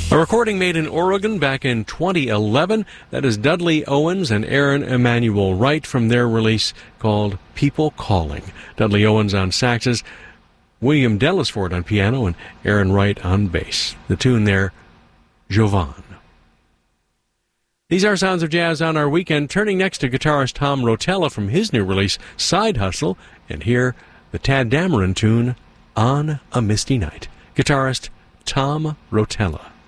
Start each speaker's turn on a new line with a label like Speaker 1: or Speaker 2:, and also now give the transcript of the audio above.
Speaker 1: A recording made in Oregon back in 2011. That is Dudley Owens and Aaron Emanuel Wright from their release called People Calling. Dudley Owens on saxes, William Dellisford on piano, and Aaron Wright on bass. The tune there, Jovan. These are Sounds of Jazz on our weekend. Turning next to guitarist Tom Rotella from his new release, Side Hustle, and here the Tad Dameron tune, On a Misty Night. Guitarist Tom Rotella.